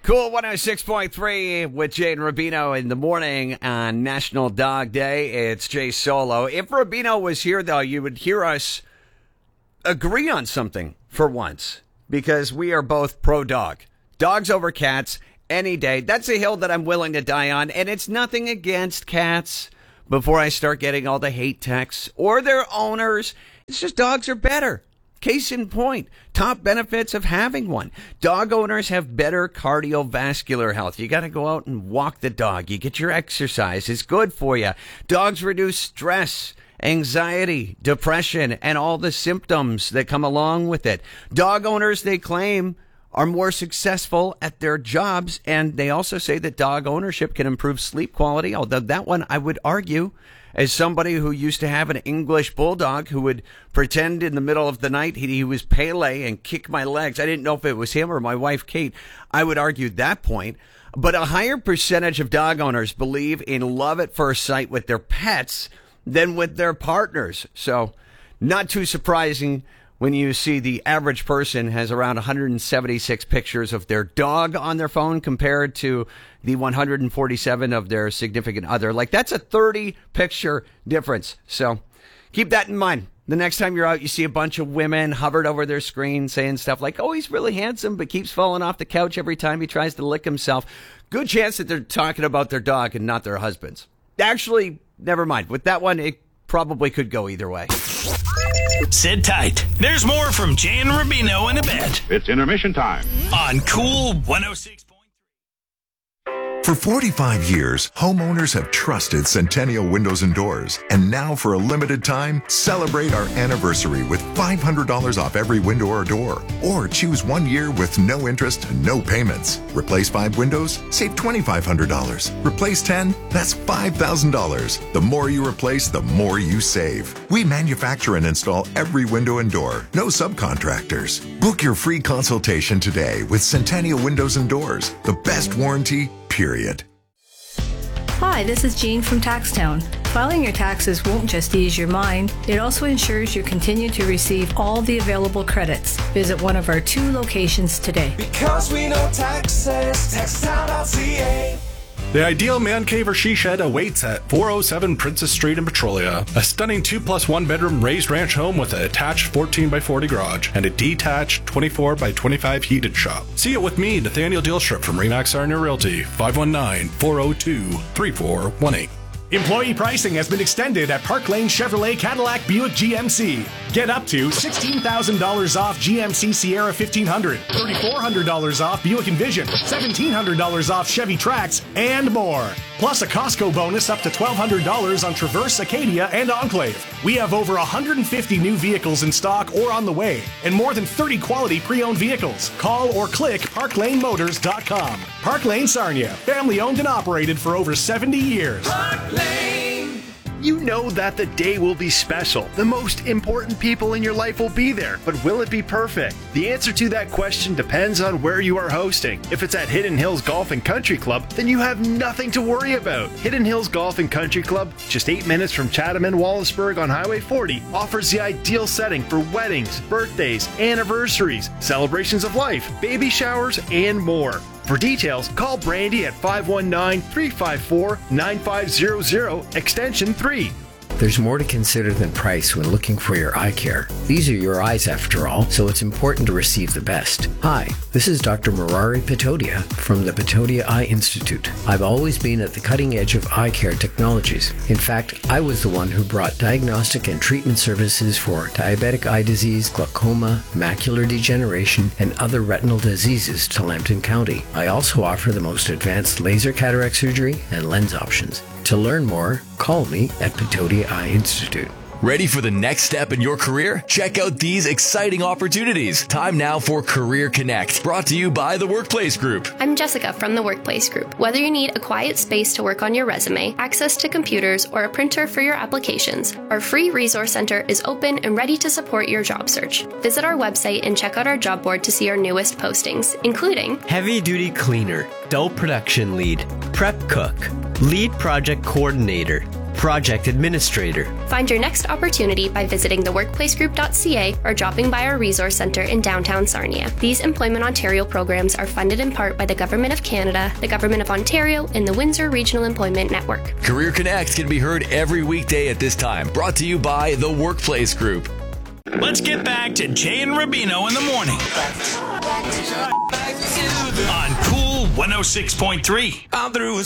Cool 106.3 with Jay and Rubino in the morning on National Dog Day. It's Jay Solo. If Rubino was here, though, you would hear us agree on something for once because we are both pro-dog. Dogs over cats any day. That's a hill that I'm willing to die on, and it's nothing against cats before I start getting all the hate texts or their owners. It's just dogs are better. Case in point, top benefits of having one. Dog owners have better cardiovascular health. You got to go out and walk the dog. You get your exercise. It's good for you. Dogs reduce stress, anxiety, depression, and all the symptoms that come along with it. Dog owners, they claim, are more successful at their jobs, and they also say that dog ownership can improve sleep quality, although that one I would argue, as somebody who used to have an English bulldog who would pretend in the middle of the night he was Pele and kick my legs. I didn't know if it was him or my wife, Kate. I would argue that point. But a higher percentage of dog owners believe in love at first sight with their pets than with their partners. So not too surprising when you see the average person has around 176 pictures of their dog on their phone compared to the 147 of their significant other. Like, that's a 30-picture difference. So keep that in mind. The next time you're out, you see a bunch of women hovered over their screen saying stuff like, oh, he's really handsome, but keeps falling off the couch every time he tries to lick himself. Good chance that they're talking about their dog and not their husbands. Actually, never mind. With that one, it probably could go either way. Sit tight. There's more from Jay and Rubino in a bit. It's intermission time On Cool 106.3. For 45 years, homeowners have trusted Centennial Windows and Doors. And now, for a limited time, celebrate our anniversary with $500 off every window or door. Or choose 1 year with no interest, no payments. Replace 5 windows? Save $2,500. Replace 10? That's $5,000. The more you replace, the more you save. We manufacture and install every window and door. No subcontractors. Book your free consultation today with Centennial Windows and Doors. The best warranty, period. Hi, this is Jean from Taxtown. Filing your taxes won't just ease your mind, it also ensures you continue to receive all the available credits. Visit one of our 2 locations today. Because we know taxes, taxtown.ca. The ideal man cave or she shed awaits at 407 Princess Street in Petrolia. A stunning 2+1 bedroom raised ranch home with an attached 14x40 garage and a detached 24x25 heated shop. See it with me, Nathaniel Dilstrup from Remax Sarnia Realty, 519-402-3418. Employee pricing has been extended at Park Lane Chevrolet Cadillac Buick GMC. Get up to $16,000 off GMC Sierra 1500, $3,400 off Buick Envision, $1,700 off Chevy Trax, and more. Plus a Costco bonus up to $1,200 on Traverse, Acadia, and Enclave. We have over 150 new vehicles in stock or on the way, and more than 30 quality pre-owned vehicles. Call or click parklanemotors.com. Park Lane Sarnia, family owned and operated for over 70 years. Park Lane. You know that the day will be special. The most important people in your life will be there, but will it be perfect? The answer to that question depends on where you are hosting. If it's at Hidden Hills Golf and Country Club, then you have nothing to worry about. Hidden Hills Golf and Country Club, just 8 minutes from Chatham and Wallaceburg on Highway 40, offers the ideal setting for weddings, birthdays, anniversaries, celebrations of life, baby showers, and more. For details, call Brandy at 519-354-9500, extension 3. There's more to consider than price when looking for your eye care. These are your eyes after all, so it's important to receive the best. Hi, this is Dr. Murari Patodia from the Patodia Eye Institute. I've always been at the cutting edge of eye care technologies. In fact, I was the one who brought diagnostic and treatment services for diabetic eye disease, glaucoma, macular degeneration, and other retinal diseases to Lambton County. I also offer the most advanced laser cataract surgery and lens options. To learn more, call me at Patodia Eye Institute. Ready for the next step in your career? Check out these exciting opportunities. Time now for Career Connect, brought to you by The Workplace Group. I'm Jessica from The Workplace Group. Whether you need a quiet space to work on your resume, access to computers, or a printer for your applications, our free resource center is open and ready to support your job search. Visit our website and check out our job board to see our newest postings, including heavy duty cleaner, dough production lead, prep cook, lead project coordinator, project administrator. Find your next opportunity by visiting theworkplacegroup.ca or dropping by our resource centre in downtown Sarnia. These Employment Ontario programs are funded in part by the Government of Canada, the Government of Ontario, and the Windsor Regional Employment Network. Career Connect can be heard every weekday at this time. Brought to you by The Workplace Group. Let's get back to Jay and Rubino in the morning. On Cool 106.3. I'm through